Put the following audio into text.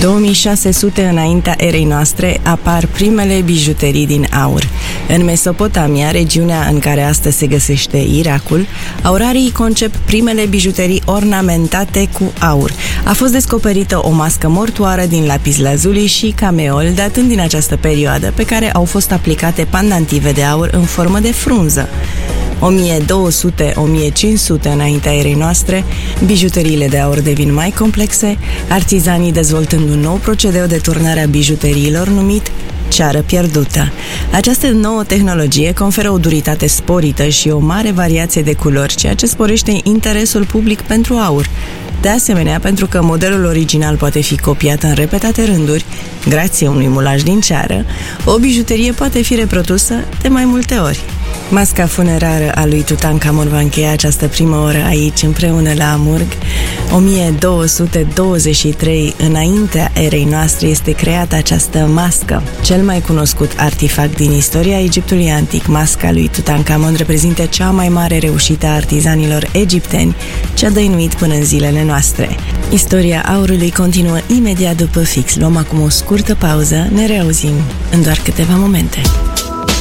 2600 înaintea erei noastre apar primele bijuterii din aur. În Mesopotamia, regiunea în care astăzi se găsește Irakul, aurarii concep primele bijuterii ornamentate cu aur. A fost descoperită o mască mortoară din lapis lazuli și cameol datând din această perioadă, pe care au fost aplicate pandantive de aur în formă de frunză. 1200-1500 înaintea erei noastre, bijuteriile de aur devin mai complexe, artizanii dezvoltând un nou procedeu de turnare a bijuteriilor numit ceară pierdută. Această nouă tehnologie conferă o duritate sporită și o mare variație de culori, ceea ce sporește interesul public pentru aur. De asemenea, pentru că modelul original poate fi copiat în repetate rânduri, grație unui mulaj din ceară, o bijuterie poate fi reprodusă de mai multe ori. Masca funerară a lui Tutankhamon va încheia această primă oră aici, împreună la Amurg. 1223 înaintea erei noastre este creată această mască. Cel mai cunoscut artifact din istoria Egiptului antic, masca lui Tutankhamon, reprezintă cea mai mare reușită a artizanilor egipteni, ce a dăinuit până în zilele noastre. Istoria aurului continuă imediat după fix. Luăm acum o scurtă pauză, ne reauzim în doar câteva momente.